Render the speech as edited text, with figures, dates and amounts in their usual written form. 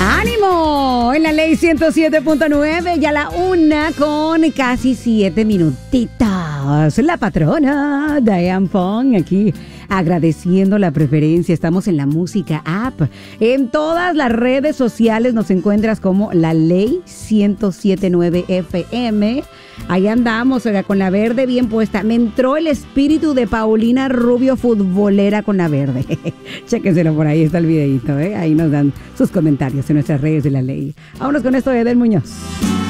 ¡Ánimo! En la ley 107.9, ya la 1 con casi 7 minutitos. La patrona Diane Fong aquí agradeciendo la preferencia. Estamos en la música app. En todas las redes sociales nos encuentras como la ley 107.9 FM. Ahí andamos, oiga, con la verde bien puesta. Me entró el espíritu de Paulina Rubio, futbolera con la verde. Chéquenselo por ahí, está el videito, ¿eh? Ahí nos dan sus comentarios en nuestras redes de la ley. Vámonos con esto de Edel Muñoz.